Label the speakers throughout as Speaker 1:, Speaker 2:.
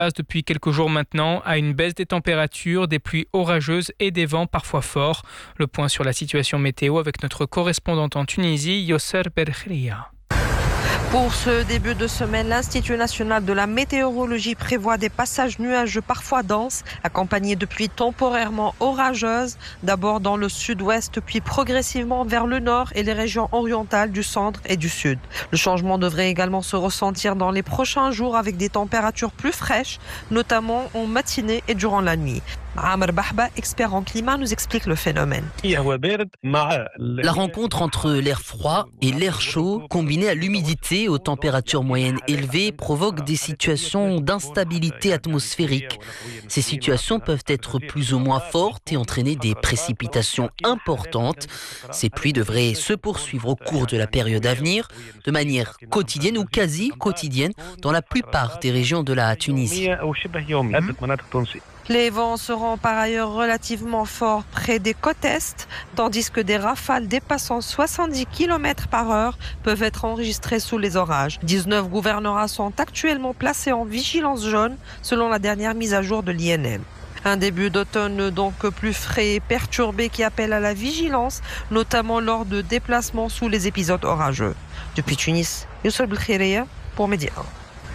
Speaker 1: Depuis quelques jours maintenant à une baisse des températures, des pluies orageuses et des vents parfois forts. Le point sur la situation météo avec notre correspondante en Tunisie, Yosser Berkhria.
Speaker 2: Pour ce début de semaine, l'Institut national de la météorologie prévoit des passages nuageux parfois denses, accompagnés de pluies temporairement orageuses, d'abord dans le sud-ouest, puis progressivement vers le nord et les régions orientales du centre et du sud. Le changement devrait également se ressentir dans les prochains jours avec des températures plus fraîches, notamment en matinée et durant la nuit. Amr Bahba, expert en climat, nous explique le phénomène.
Speaker 3: La rencontre entre l'air froid et l'air chaud, combinée à l'humidité aux températures moyennes élevées, provoque des situations d'instabilité atmosphérique. Ces situations peuvent être plus ou moins fortes et entraîner des précipitations importantes. Ces pluies devraient se poursuivre au cours de la période à venir, de manière quotidienne ou quasi quotidienne dans la plupart des régions de la Tunisie.
Speaker 2: Les vents seront par ailleurs relativement forts près des côtes est, tandis que des rafales dépassant 70 km/h peuvent être enregistrées sous les orages. 19 gouvernorats sont actuellement placés en vigilance jaune selon la dernière mise à jour de l'INM. Un début d'automne donc plus frais et perturbé qui appelle à la vigilance, notamment lors de déplacements sous les épisodes orageux. Depuis Tunis, Youssef Belkhiriya pour Média 1.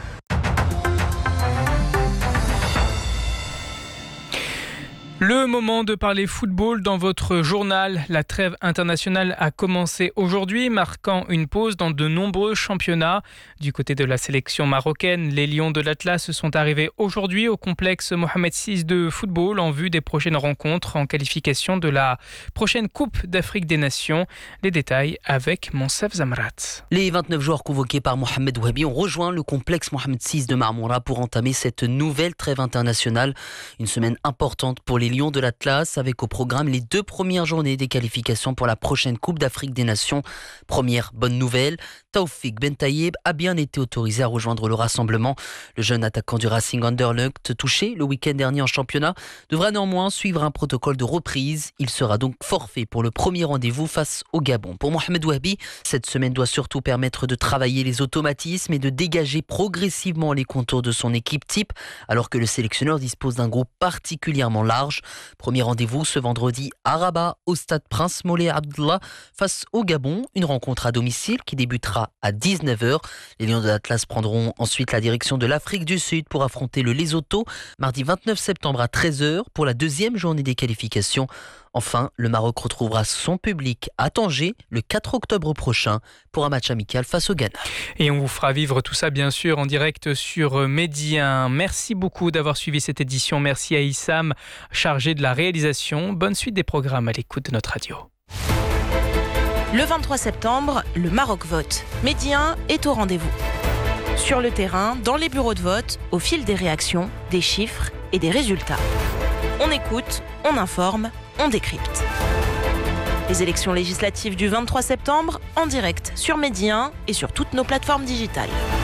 Speaker 1: Le moment de parler football dans votre journal. La trêve internationale a commencé aujourd'hui, marquant une pause dans de nombreux championnats. Du côté de la sélection marocaine, les Lions de l'Atlas sont arrivés aujourd'hui au complexe Mohamed VI de football en vue des prochaines rencontres en qualification de la prochaine Coupe d'Afrique des Nations. Les détails avec Monsef Zamrat.
Speaker 3: Les 29 joueurs convoqués par Mohamed Wahabi ont rejoint le complexe Mohamed VI de Marmoura pour entamer cette nouvelle trêve internationale. Une semaine importante pour les Lions de l'Atlas, avec au programme les 2 premières journées des qualifications pour la prochaine Coupe d'Afrique des Nations. Première bonne nouvelle, Taoufik Ben Taïeb a bien été autorisé à rejoindre le rassemblement. Le jeune attaquant du Racing Anderlecht, touché le week-end dernier en championnat, devra néanmoins suivre un protocole de reprise. Il sera donc forfait pour le premier rendez-vous face au Gabon. Pour Mohamed Wahabi, cette semaine doit surtout permettre de travailler les automatismes et de dégager progressivement les contours de son équipe type, alors que le sélectionneur dispose d'un groupe particulièrement large. Premier rendez-vous ce vendredi à Rabat, au stade Prince Moulay Abdallah, face au Gabon. Une rencontre à domicile qui débutera à 19h. Les Lions de l'Atlas prendront ensuite la direction de l'Afrique du Sud pour affronter le Lesotho, mardi 29 septembre à 13h pour la deuxième journée des qualifications. Enfin, le Maroc retrouvera son public à Tanger le 4 octobre prochain pour un match amical face au Ghana.
Speaker 1: Et on vous fera vivre tout ça bien sûr en direct sur Média 1. Merci beaucoup d'avoir suivi cette édition. Merci à Issam, chargé de la réalisation. Bonne suite des programmes à l'écoute de notre radio.
Speaker 4: Le 23 septembre, le Maroc vote. Média 1 est au rendez-vous. Sur le terrain, dans les bureaux de vote, au fil des réactions, des chiffres et des résultats. On écoute, on informe, on décrypte. Les élections législatives du 23 septembre, en direct sur Média 1 et sur toutes nos plateformes digitales.